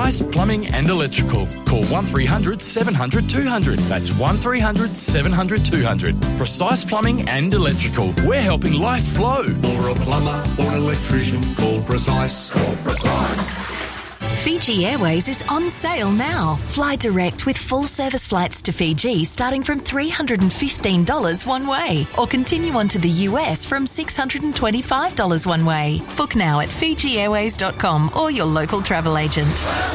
Precise Plumbing and Electrical. Call 1300 700 200. That's 1300 700 200. Precise Plumbing and Electrical. We're helping life flow. For a plumber or an electrician, call Precise. Call Precise. Fiji Airways is on sale now. Fly direct with full service flights to Fiji starting from $315 one way, or continue on to the US from $625 one way. Book now at FijiAirways.com or your local travel agent.